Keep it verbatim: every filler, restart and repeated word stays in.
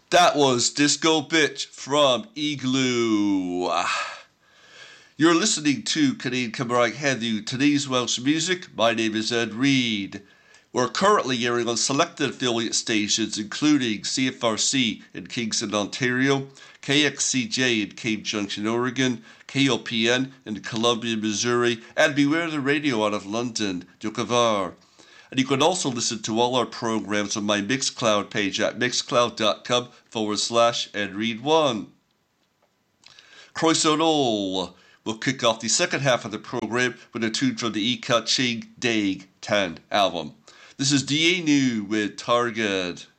That was Disco Bitch from Igloo. You're listening to Canadian Cymraeg Heddiw, today's Welsh music. My name is Ed Reed. We're currently airing on selected affiliate stations including C F R C in Kingston, Ontario, K X C J in Cape Junction, Oregon, K O P N in Columbia, Missouri, and Beware the Radio out of London, Dukavar. And you can also listen to all our programs on my Mixcloud page at mixcloud.com forward slash edread1. Croeso nôl. We'll kick off the second half of the program with a tune from the Ika Ching Daig ten album. This is D A New with Target.